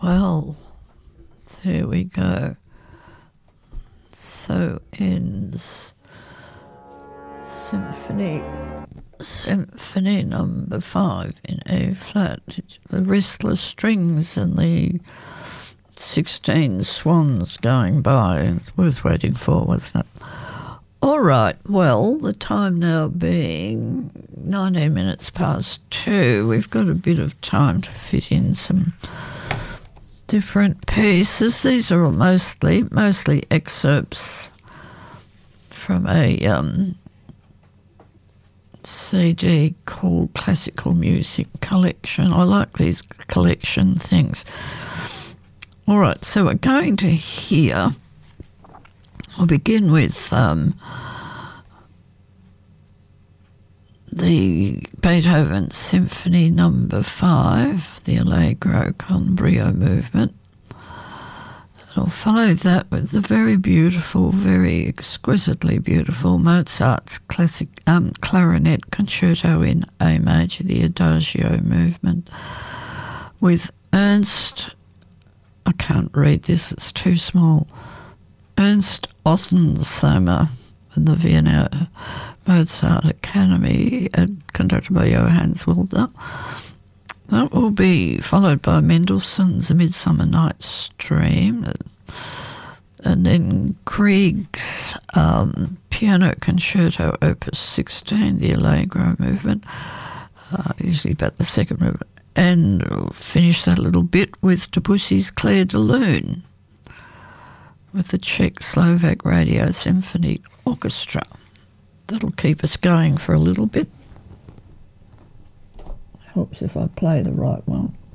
Well, there we go. So ends Symphony number 5 in A flat. The restless strings and the 16 swans going by. It's worth waiting for, wasn't it? All right, well, the time now being 19 minutes past 2, we've got a bit of time to fit in some different pieces. These are all mostly excerpts from a CD called Classical Music Collection. I like these collection things. All right, so we're going to hear, we'll begin with the Beethoven Symphony number 5, the Allegro con brio movement. I'll follow that with the very beautiful, very exquisitely beautiful Mozart's classic clarinet concerto in A major, the Adagio movement, with Ernst, I can't read this, it's too small, Ernst Ottenshammer and the Vienna Mozart Academy, conducted by Johannes Wilder. That will be followed by Mendelssohn's A Midsummer Night's Dream, and then Grieg's Piano Concerto Opus 16, the Allegro movement, usually about the second movement, and we'll finish that little bit with Debussy's Clair de Lune with the Czech-Slovak Radio Symphony Orchestra. That'll keep us going for a little bit. Helps if I play the right one.